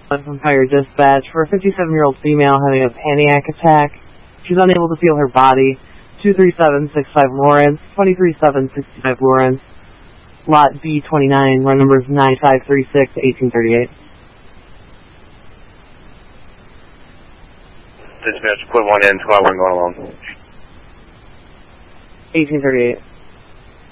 from Fire Dispatch for a 57-year-old female having a panic attack. She's unable to feel her body. 23765 Lawrence, 23765 Lawrence, Lot B29, run numbers 9536 to 1838. Dispatch, put one in, squad one going along. 1838.